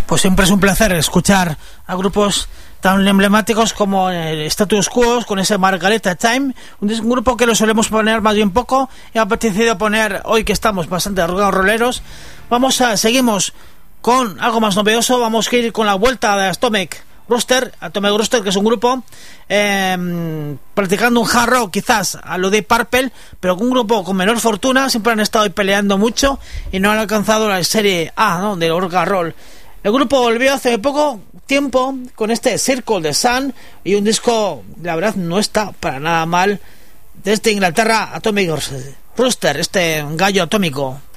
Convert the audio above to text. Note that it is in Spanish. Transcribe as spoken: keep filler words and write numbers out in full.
Pues siempre es un placer escuchar a grupos tan emblemáticos como el Status Quo con ese Margareta Time, un grupo que lo solemos poner más bien poco y ha apetecido poner hoy que estamos bastante roleros. Vamos a seguimos con algo más novedoso. Vamos a ir con la vuelta de Atomic Rooster, Atomic Rooster, que es un grupo eh, practicando un hard rock quizás a lo de Purple, pero con un grupo con menor fortuna. Siempre han estado ahí peleando mucho y no han alcanzado la serie A, ¿no?, del rock and roll. El grupo volvió hace poco tiempo con este Circle the Sun y un disco, la verdad, no está para nada mal, desde Inglaterra, Atomic Rooster, este gallo atómico.